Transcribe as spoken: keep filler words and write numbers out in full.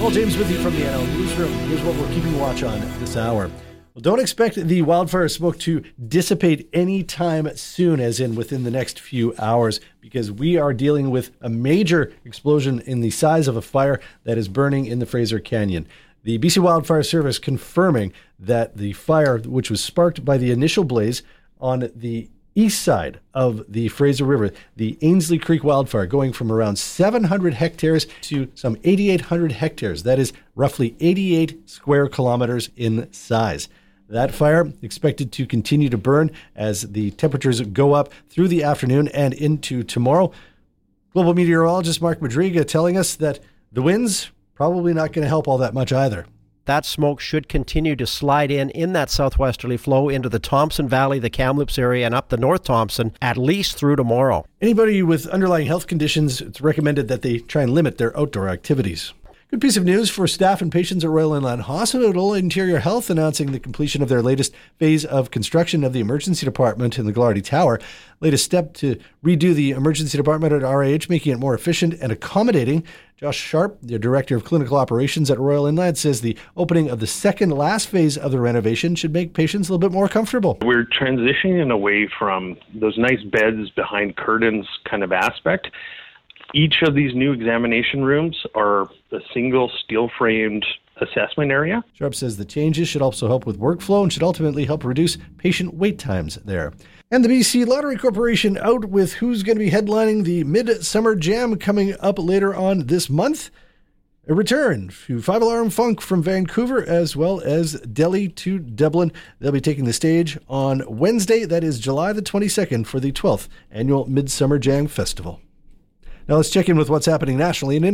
Paul James with you from the N L Newsroom. Here's what we're keeping watch on this hour. Well, don't expect the wildfire smoke to dissipate anytime soon, as in within the next few hours, because we are dealing with a major explosion in the size of a fire that is burning in the Fraser Canyon. The B C Wildfire Service confirming that the fire, which was sparked by the initial blaze on the east side of the Fraser River, the Ainsley Creek wildfire, going from around seven hundred hectares to some eighty-eight hundred hectares. That is roughly eighty-eight square kilometers in size. That fire expected to continue to burn as the temperatures go up through the afternoon and into tomorrow. Global meteorologist Mark Madriga telling us that the winds probably not going to help all that much either. That smoke should continue to slide in in that southwesterly flow into the Thompson Valley, the Kamloops area, and up the North Thompson, at least through tomorrow. Anybody with underlying health conditions, it's recommended that they try and limit their outdoor activities. Good piece of news for staff and patients at Royal Inland Hospital. Interior Health announcing the completion of their latest phase of construction of the emergency department in the Glardy Tower. Latest step to redo the emergency department at R I H, making it more efficient and accommodating. Josh Sharp, the Director of Clinical Operations at Royal Inland, says the opening of the second last phase of the renovation should make patients a little bit more comfortable. We're transitioning away from those nice beds behind curtains kind of aspect. Each of these new examination rooms are a single steel-framed assessment area. Sharp says the changes should also help with workflow and should ultimately help reduce patient wait times there. And the B C Lottery Corporation out with who's going to be headlining the Midsummer Jam coming up later on this month. A return to Five Alarm Funk from Vancouver, as well as Delhi to Dublin. They'll be taking the stage on Wednesday, that is July the twenty-second, for the twelfth Annual Midsummer Jam Festival. Now let's check in with what's happening nationally and